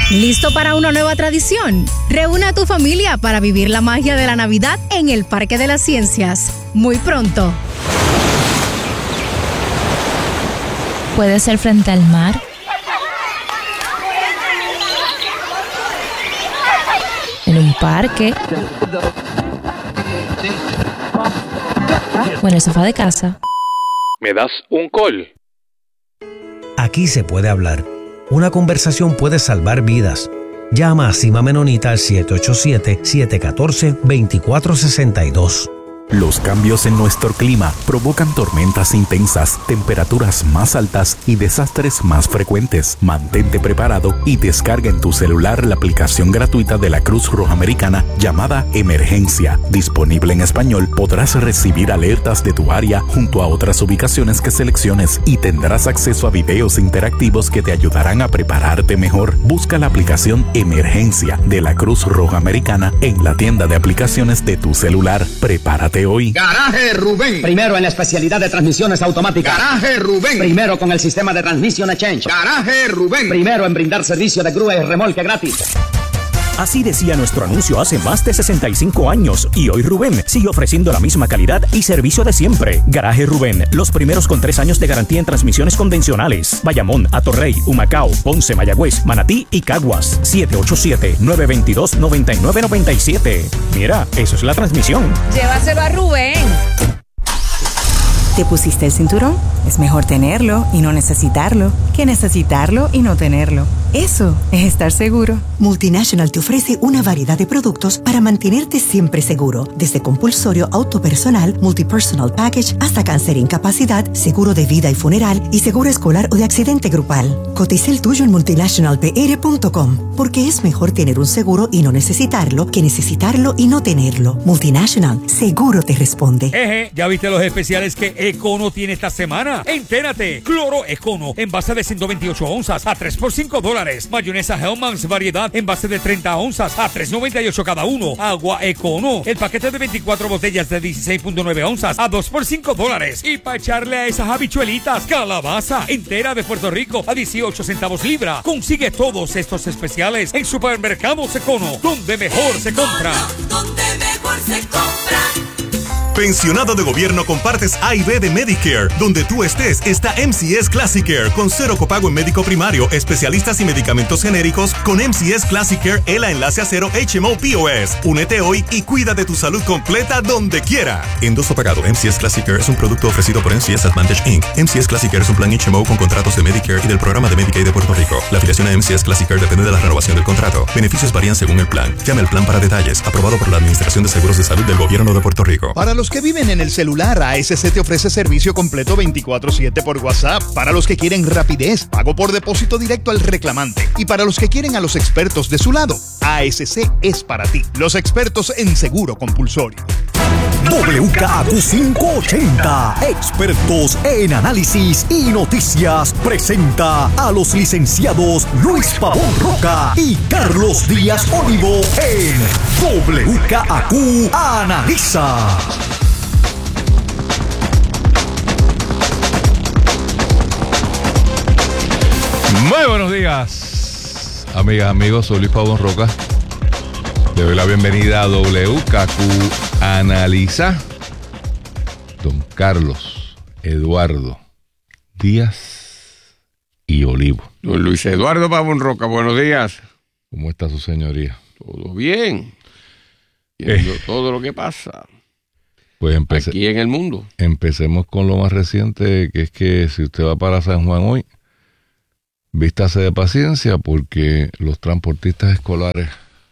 ¿Listo para una nueva tradición? Reúne a tu familia para vivir la magia de la Navidad en el Parque de las Ciencias. Muy pronto. Puede ser frente al mar, en un parque o en el sofá de casa. ¿Me das un call? Aquí se puede hablar. Una conversación puede salvar vidas. Llama a Cima Menonita al 787-714-2462. Los cambios en nuestro clima provocan tormentas intensas, temperaturas más altas y desastres más frecuentes. Mantente preparado y descarga en tu celular la aplicación gratuita de la Cruz Roja Americana llamada Emergencia. Disponible en español, podrás recibir alertas de tu área junto a otras ubicaciones que selecciones y tendrás acceso a videos interactivos que te ayudarán a prepararte mejor. Busca la aplicación Emergencia de la Cruz Roja Americana en la tienda de aplicaciones de tu celular. Prepárate hoy. Garaje Rubén. Primero en la especialidad de transmisiones automáticas. Garaje Rubén. Primero con el sistema de Transmission Exchange. Garaje Rubén. Primero en brindar servicio de grúa y remolque gratis. Así decía nuestro anuncio hace más de 65 años y hoy Rubén sigue ofreciendo la misma calidad y servicio de siempre. Garaje Rubén, los primeros con 3 años de garantía en transmisiones convencionales. Bayamón, Atorrey, Humacao, Ponce, Mayagüez, Manatí y Caguas. 787-922-9997. Mira, eso es la transmisión. Llévaselo a Rubén. ¿Te pusiste el cinturón? Es mejor tenerlo y no necesitarlo que necesitarlo y no tenerlo. Eso es estar seguro. Multinational te ofrece una variedad de productos para mantenerte siempre seguro. Desde compulsorio autopersonal, multipersonal package, hasta cáncer e incapacidad, seguro de vida y funeral y seguro escolar o de accidente grupal. Cotiza el tuyo en multinationalpr.com, porque es mejor tener un seguro y no necesitarlo que necesitarlo y no tenerlo. Multinational, seguro te responde. ¿Ya viste los especiales que Econo tiene esta semana? Entérate. Cloro Econo, envase de 128 onzas a $3 por $5. Mayonesa Hellmann's variedad, envase de 30 onzas a $3.98 cada uno. Agua Econo, el paquete de 24 botellas de 16.9 onzas a $2 por $5. Y para echarle a esas habichuelitas, calabaza entera de Puerto Rico a 18 centavos libra. Consigue todos estos especiales en Supermercados Econo, donde mejor se compra. Donde mejor se compra. Pensionado de gobierno, compartes A y B de Medicare. Donde tú estés está MCS Classic Care, con 0 copago en médico primario, especialistas y medicamentos genéricos. Con MCS Classic Care, ELA enlace a 0 HMO POS. Únete hoy y cuida de tu salud completa donde quiera. Endoso pagado. MCS Classic Care es un producto ofrecido por MCS Advantage Inc. MCS Classic Care es un plan HMO con contratos de Medicare y del programa de Medicaid de Puerto Rico. La afiliación a MCS Classic Care depende de la renovación del contrato. Beneficios varían según el plan. Llame al plan para detalles. Aprobado por la Administración de Seguros de Salud del Gobierno de Puerto Rico. Para los que viven en el celular, ASC te ofrece servicio completo 24/7 por WhatsApp. Para los que quieren rapidez, pago por depósito directo al reclamante. Y para los que quieren a los expertos de su lado, ASC es para ti. Los expertos en seguro compulsorio. WKAQ 580, expertos en análisis y noticias, presenta a los licenciados Luis Pavón Roca y Carlos Díaz Olivo en WKAQ Analiza. Muy buenos días, amigas, amigos. Soy Luis Pavón Roca. Le doy la bienvenida a WKQ Analiza. Don Carlos Eduardo Díaz y Olivo. Don Luis Eduardo Pavón Roca, buenos días. ¿Cómo está su señoría? Todo bien. Viendo todo lo que pasa. Pues aquí en el mundo. Empecemos con lo más reciente, que es que si usted va para San Juan hoy, vístase de paciencia porque los transportistas escolares,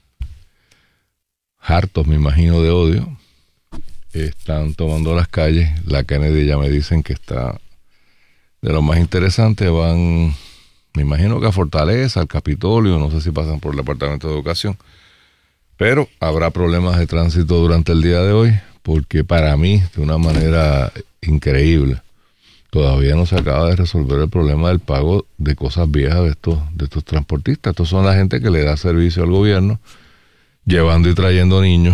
hartos me imagino de odio, están tomando las calles. La Kennedy ya me dicen que está de lo más interesante. Van, me imagino que a Fortaleza, al Capitolio, no sé si pasan por el Departamento de Educación, pero habrá problemas de tránsito durante el día de hoy, porque para mí, de una manera increíble, todavía no se acaba de resolver el problema del pago de cosas viejas de estos transportistas. Estos son la gente que le da servicio al gobierno, llevando y trayendo niños,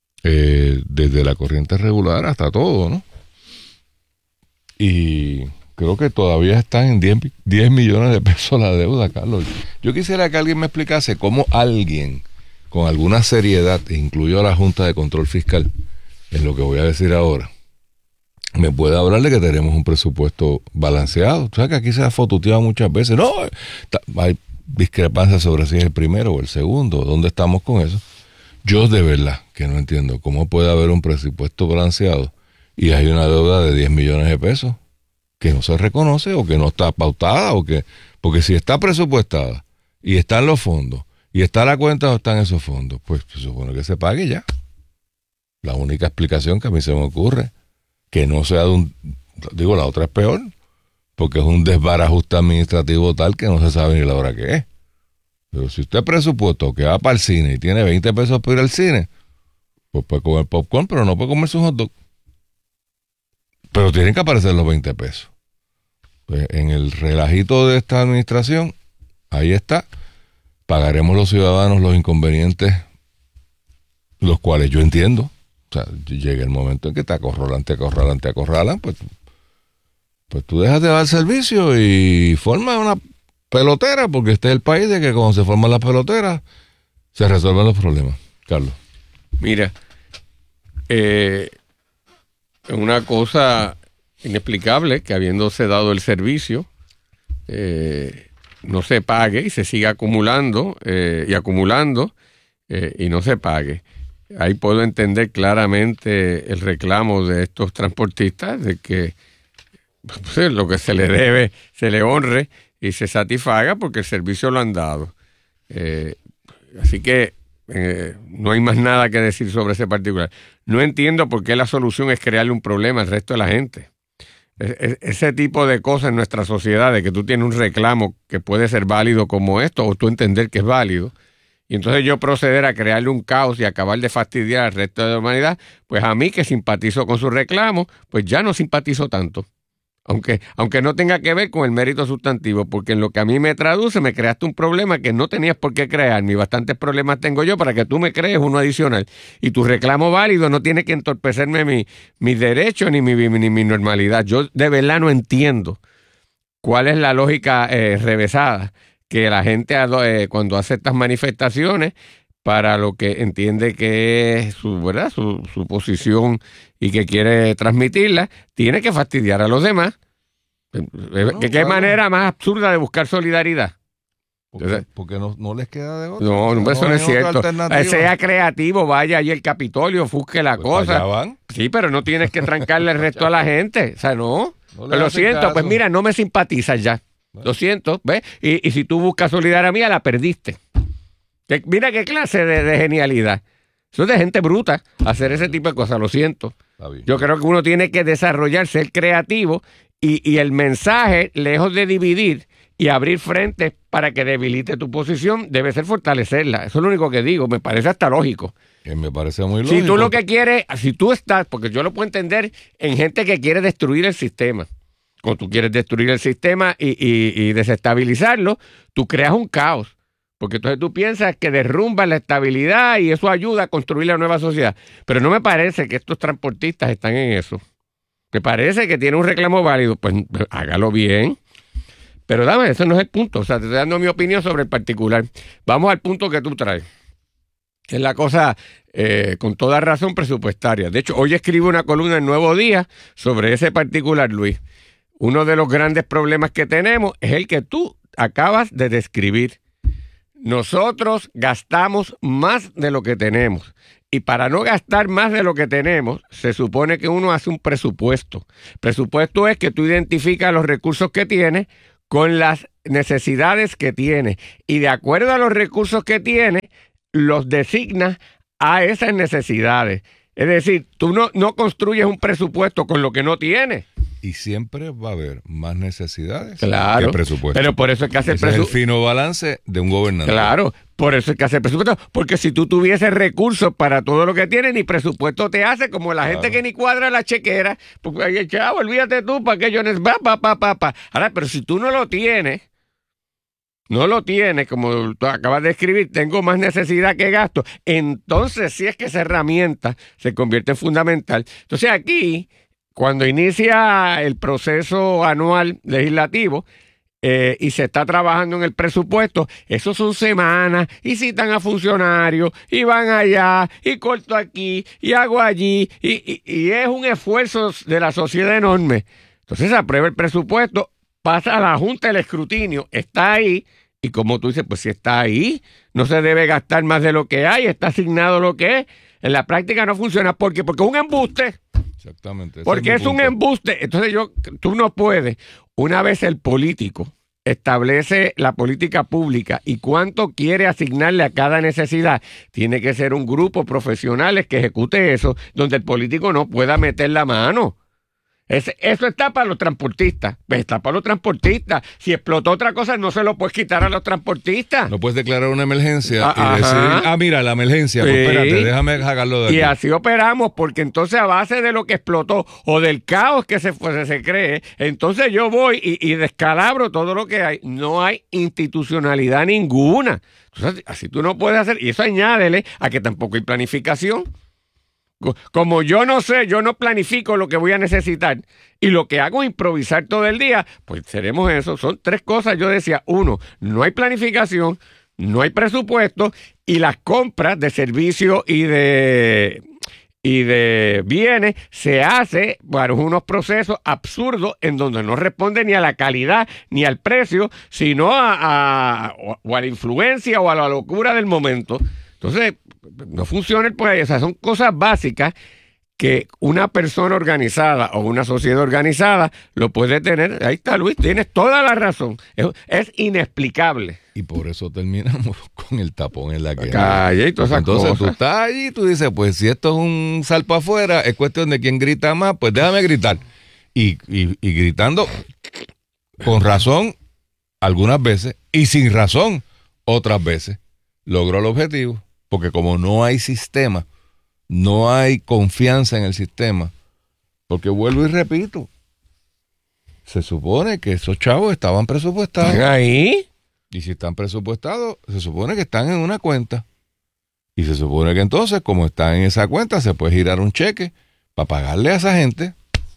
desde la corriente regular hasta todo, ¿no? Y creo que todavía están en 10 millones de pesos la deuda, Carlos. Yo quisiera que alguien me explicase cómo alguien con alguna seriedad, incluyo a la Junta de Control Fiscal, en lo que voy a decir ahora, me puede hablar de que tenemos un presupuesto balanceado. O sea, que aquí se ha fotuteado muchas veces. No, hay discrepancias sobre si es el primero o el segundo. ¿Dónde estamos con eso? Yo de verdad que no entiendo cómo puede haber un presupuesto balanceado y hay una deuda de 10 millones de pesos que no se reconoce o que no está pautada porque si está presupuestada y están los fondos y está la cuenta donde están esos fondos, pues se supone que se pague ya. La única explicación que a mí se me ocurre, que no sea digo, la otra es peor, porque es un desbarajuste administrativo tal que no se sabe ni la hora que es. Pero si usted presupuesto que va para el cine y tiene 20 pesos para ir al cine, pues puede comer popcorn, pero no puede comerse un hot dog. Pero tienen que aparecer los 20 pesos. Pues en el relajito de esta administración, ahí está, pagaremos los ciudadanos los inconvenientes, los cuales yo entiendo. O sea, llega el momento en que te acorralan, pues tú dejas de dar servicio y formas una pelotera, porque este es el país de que cuando se forman las peloteras se resuelven los problemas. Carlos. Mira, una cosa inexplicable que habiéndose dado el servicio no se pague y se siga acumulando y acumulando y no se pague. Ahí puedo entender claramente el reclamo de estos transportistas de que pues, lo que se le debe se le honre y se satisfaga porque el servicio lo han dado. Así que no hay más nada que decir sobre ese particular. No entiendo por qué la solución es crearle un problema al resto de la gente. Ese tipo de cosas en nuestra sociedad, de que tú tienes un reclamo que puede ser válido como esto, o tú entender que es válido, y entonces yo proceder a crearle un caos y acabar de fastidiar al resto de la humanidad, pues a mí que simpatizo con su reclamo, pues ya no simpatizo tanto. Aunque no tenga que ver con el mérito sustantivo, porque en lo que a mí me traduce me creaste un problema que no tenías por qué crearme, y bastantes problemas tengo yo para que tú me crees uno adicional, y tu reclamo válido no tiene que entorpecerme mis derechos ni mi normalidad. Yo de verdad no entiendo cuál es la lógica revesada que la gente cuando hace estas manifestaciones para lo que entiende que es su posición y que quiere transmitirla, tiene que fastidiar a los demás. ¿Qué manera más absurda de buscar solidaridad? Porque no les queda de otra. No, eso no es cierto. Sea creativo, vaya allí al Capitolio, busque la cosa. Allá van. Sí, pero no tienes que trancarle el resto a la gente. O sea, no. Lo siento, caso. Pues mira, no me simpatizas ya. Lo siento, ¿ves? Y si tú buscas solidaridad mía, la perdiste. Mira qué clase de genialidad. Eso es de gente bruta, hacer ese tipo de cosas, lo siento. Yo creo que uno tiene que desarrollar, ser creativo y el mensaje, lejos de dividir y abrir frentes para que debilite tu posición, debe ser fortalecerla. Eso es lo único que digo, me parece hasta lógico. Me parece muy lógico. Si tú lo que quieres, si tú estás, porque yo lo puedo entender en gente que quiere destruir el sistema. Cuando tú quieres destruir el sistema y desestabilizarlo, tú creas un caos. Porque entonces tú piensas que derrumbas la estabilidad y eso ayuda a construir la nueva sociedad. Pero no me parece que estos transportistas están en eso. Me parece que tiene un reclamo válido. Pues hágalo bien. Pero dame, eso no es el punto. O sea, te estoy dando mi opinión sobre el particular. Vamos al punto que tú traes. Que es la cosa, con toda razón, presupuestaria. De hecho, hoy escribo una columna en Nuevo Día sobre ese particular, Luis. Uno de los grandes problemas que tenemos es el que tú acabas de describir. Nosotros gastamos más de lo que tenemos. Y para no gastar más de lo que tenemos, se supone que uno hace un presupuesto. Presupuesto es que tú identificas los recursos que tienes con las necesidades que tienes. Y de acuerdo a los recursos que tienes, los designas a esas necesidades. Es decir, tú no construyes un presupuesto con lo que no tienes. Y siempre va a haber más necesidades que presupuesto. Pero por eso es que hace el presupuesto. Es el fino balance de un gobernante. Claro, por eso es que hace el presupuesto. Porque si tú tuvieses recursos para todo lo que tienes, ni presupuesto te hace, como la gente que ni cuadra la chequera. Porque, chavo, olvídate tú, para que yo Ahora, pero si tú no lo tienes, como tú acabas de escribir, tengo más necesidad que gasto, entonces sí es que esa herramienta se convierte en fundamental. Entonces aquí cuando inicia el proceso anual legislativo, y se está trabajando en el presupuesto, eso son semanas, y citan a funcionarios, y van allá, y corto aquí, y hago allí, y es un esfuerzo de la sociedad enorme. Entonces se aprueba el presupuesto, pasa a la Junta el escrutinio, está ahí, y como tú dices, pues si está ahí, no se debe gastar más de lo que hay, está asignado lo que es. En la práctica no funciona, ¿por qué? Porque es un embuste. Exactamente. Porque es un embuste. Entonces tú no puedes, una vez el político establece la política pública y cuánto quiere asignarle a cada necesidad, tiene que ser un grupo profesionales que ejecute eso, donde el político no pueda meter la mano. Eso está para los transportistas. Pues está para los transportistas. Si explotó otra cosa, no se lo puedes quitar a los transportistas. No puedes declarar una emergencia y decir, mira, la emergencia, pues espérate, déjame sacarlo de aquí. Y así operamos, porque entonces a base de lo que explotó o del caos que se cree, entonces yo voy y descalabro todo lo que hay. No hay institucionalidad ninguna. Entonces, así tú no puedes hacer. Y eso añádele a que tampoco hay planificación. Como yo no sé, yo no planifico lo que voy a necesitar y lo que hago es improvisar todo el día, pues seremos eso. Son tres cosas. Yo decía, uno, no hay planificación, no hay presupuesto y las compras de servicios y de bienes se hace por unos procesos absurdos en donde no responde ni a la calidad ni al precio, sino o a la influencia o a la locura del momento. Entonces, no funciona el país. O sea, son cosas básicas que una persona organizada o una sociedad organizada lo puede tener. Ahí está, Luis, tienes toda la razón. Es inexplicable. Y por eso terminamos con el tapón en la calle y todas esas Entonces cosas. tú estás allí y tú dices, pues si esto es un salto afuera, es cuestión de quién grita más, pues déjame gritar. Y gritando con razón algunas veces y sin razón otras veces. Logró el objetivo. Porque como no hay sistema, no hay confianza en el sistema, porque vuelvo y repito, se supone que esos chavos estaban presupuestados. ¿Están ahí? Y si están presupuestados, se supone que están en una cuenta. Y se supone que entonces, como están en esa cuenta, se puede girar un cheque para pagarle a esa gente.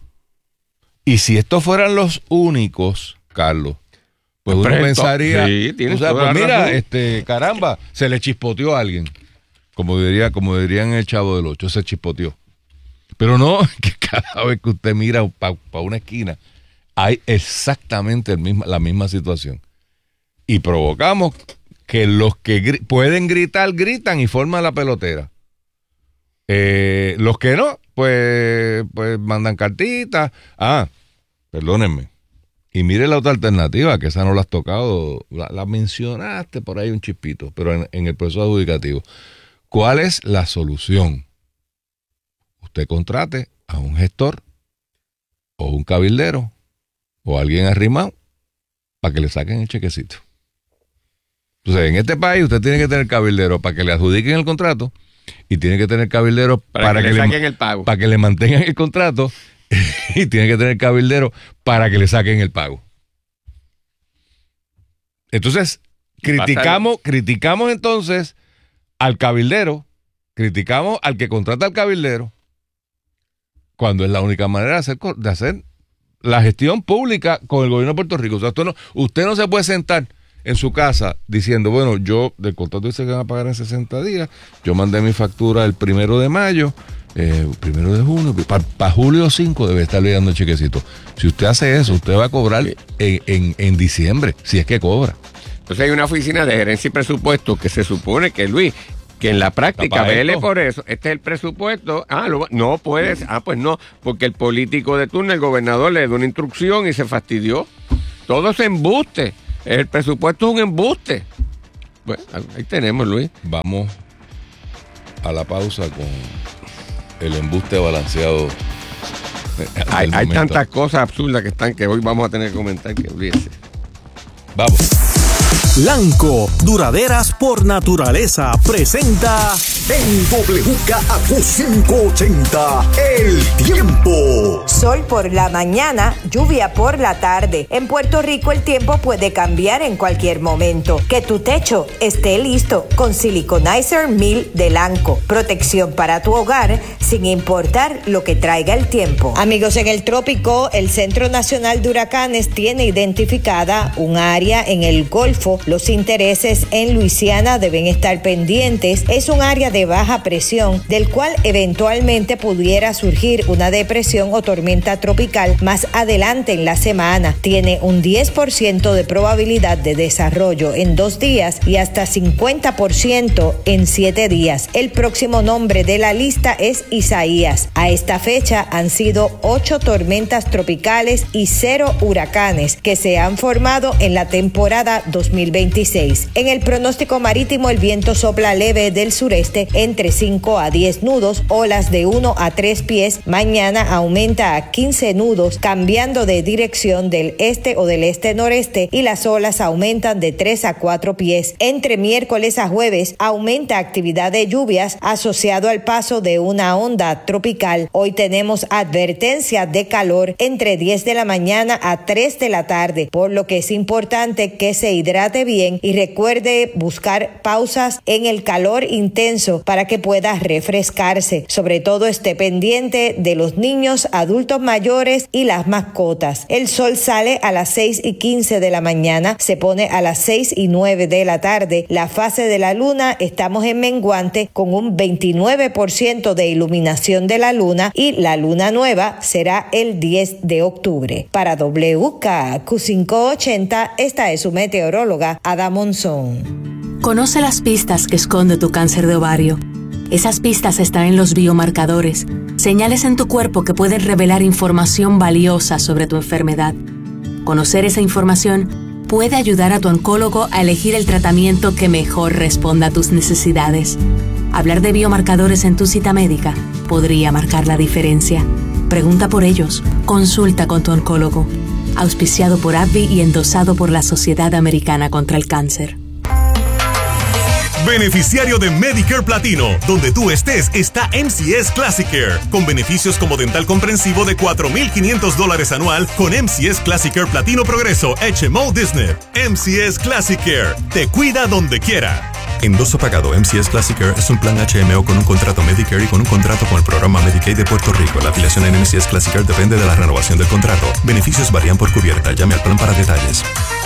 Y si estos fueran los únicos, Carlos, pues uno pensaría, sí, tienes o sea, toda pues la mira, razón. caramba, se le chispoteó a alguien. Como dirían el Chavo del 8, se chispoteó. Pero no, que cada vez que usted mira para una esquina, hay exactamente la misma situación. Y provocamos que los que pueden gritar, gritan y forman la pelotera. Los que no, pues mandan cartitas. Perdónenme. Y mire la otra alternativa, que esa no la has tocado, la mencionaste por ahí un chispito, pero en el proceso adjudicativo. ¿Cuál es la solución? Usted contrate a un gestor o un cabildero o alguien arrimado para que le saquen el chequecito. Entonces, en este país usted tiene que tener cabildero para que le adjudiquen el contrato y tiene que tener cabildero para que le saquen el pago, para que le mantengan el contrato y tiene que tener cabildero para que le saquen el pago. Entonces, criticamos entonces al cabildero, criticamos al que contrata al cabildero, cuando es la única manera de hacer la gestión pública con el gobierno de Puerto Rico. O sea, usted no se puede sentar en su casa diciendo, bueno, yo del contrato dice que van a pagar en 60 días, yo mandé mi factura el 1 de mayo, 1 de junio, para julio 5 debe estar llegando el chequecito. Si usted hace eso, usted va a cobrar en diciembre, si es que cobra. Entonces hay una oficina de gerencia y presupuesto que se supone que, Luis, que en la práctica vele por eso. Este es el presupuesto. No puedes. Pues no, porque el político de turno, el gobernador, le dio una instrucción y se fastidió. Todo es embuste. El presupuesto es un embuste. Bueno, ahí tenemos, Luis. Vamos a la pausa con el embuste balanceado. Hay tantas cosas absurdas que hoy vamos a tener que comentar que olvídese. Vamos. Lanco, duraderas por naturaleza, presenta en WKAQ 580, el tiempo. Sol por la mañana, lluvia por la tarde. En Puerto Rico el tiempo puede cambiar en cualquier momento. Que tu techo esté listo con Siliconizer 1000 de Lanco. Protección para tu hogar sin importar lo que traiga el tiempo. Amigos, en el trópico, el Centro Nacional de Huracanes tiene identificada un área en el Golfo. Los intereses en Luisiana deben estar pendientes. Es un área de baja presión del cual eventualmente pudiera surgir una depresión o tormenta tropical más adelante en la semana. Tiene un 10% de probabilidad de desarrollo en 2 días y hasta 50% en 7 días. El próximo nombre de la lista es Isaías. A esta fecha han sido 8 tormentas tropicales y 0 huracanes que se han formado en la temporada 2026. En el pronóstico marítimo, el viento sopla leve del sureste entre 5 a 10 nudos, olas de 1 a 3 pies. Mañana aumenta a 15 nudos, cambiando de dirección del este o del este-noreste, y las olas aumentan de 3 a 4 pies. Entre miércoles a jueves aumenta actividad de lluvias asociado al paso de una onda tropical. Hoy tenemos advertencia de calor entre 10 de la mañana a 3 de la tarde, por lo que es importante que se hidrate bien y recuerde buscar pausas en el calor intenso para que pueda refrescarse. Sobre todo esté pendiente de los niños, adultos mayores y las mascotas. El sol sale a las 6:15 de la mañana, se pone a las 6:09 de la tarde. La fase de la luna, estamos en menguante con un 29% de iluminación de la luna, y la luna nueva será el 10 de octubre. Para WKAQ 580, esta es su meteoróloga Ada Monzón. Conoce las pistas que esconde tu cáncer de ovario. Esas pistas están en los biomarcadores, señales en tu cuerpo que pueden revelar información valiosa sobre tu enfermedad. Conocer esa información puede ayudar a tu oncólogo a elegir el tratamiento que mejor responda a tus necesidades. Hablar de biomarcadores en tu cita médica podría marcar la diferencia. Pregunta por ellos. Consulta con tu oncólogo. Auspiciado por AbbVie y endosado por la Sociedad Americana contra el Cáncer. Beneficiario de Medicare Platino. Donde tú estés está MCS Classic Care, con beneficios como dental comprensivo de $4,500 anual con MCS Classic Care Platino Progreso HMO Disney. MCS Classic Care, te cuida donde quiera. Endoso pagado. MCS Classic Care es un plan HMO con un contrato Medicare y con un contrato con el programa Medicaid de Puerto Rico. La afiliación en MCS Classic Care depende de la renovación del contrato. Beneficios varían por cubierta. Llame al plan para detalles.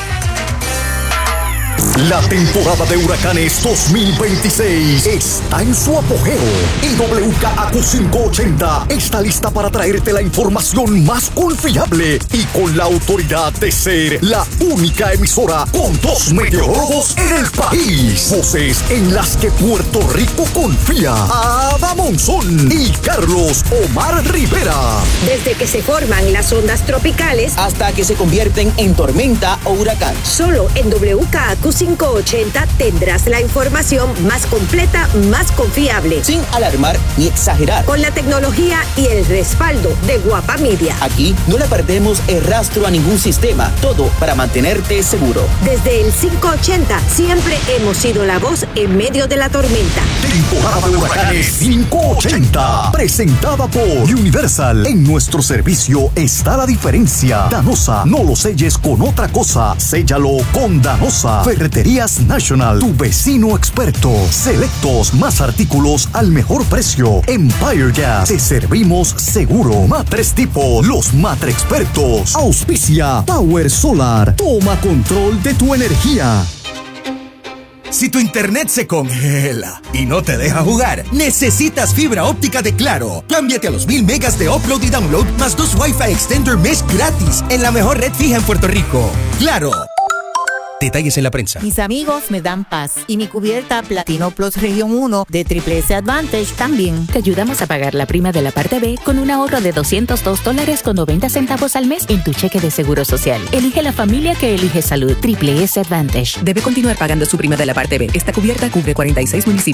La temporada de huracanes 2026 está en su apogeo y WKAQ 580 está lista para traerte la información más confiable y con la autoridad de ser la única emisora con 2 meteorólogos en el país. Voces en las que Puerto Rico confía. Ada Monzón y Carlos Omar Rivera. Desde que se forman las ondas tropicales hasta que se convierten en tormenta o huracán. Solo en WKAQ 580 tendrás la información más completa, más confiable, sin alarmar ni exagerar, con la tecnología y el respaldo de Guapa Media. Aquí no le perdemos el rastro a ningún sistema, todo para mantenerte seguro. Desde el 580 siempre hemos sido la voz en medio de la tormenta. Temporada de huracanes 580, presentada por Universal. En nuestro servicio está la diferencia. Danosa, no lo selles con otra cosa, séllalo con Danosa. Ferreterías National, tu vecino experto. Selectos, más artículos al mejor precio. Empire Gas, te servimos seguro. Matres Tipo, los Matre Expertos. Auspicia Power Solar, toma control de tu energía. Si tu internet se congela y no te deja jugar, necesitas fibra óptica de Claro. Cámbiate a los 1000 megas de upload y download más 2 Wi-Fi Extender Mesh gratis en la mejor red fija en Puerto Rico. ¡Claro! Detalles en la prensa. Mis amigos me dan paz y mi cubierta Platino Plus Región 1 de Triple S Advantage también. Te ayudamos a pagar la prima de la parte B con un ahorro de $202.90 al mes en tu cheque de seguro social. Elige la familia que elige salud. Triple S Advantage. Debe continuar pagando su prima de la parte B. Esta cubierta cubre 46 municipios.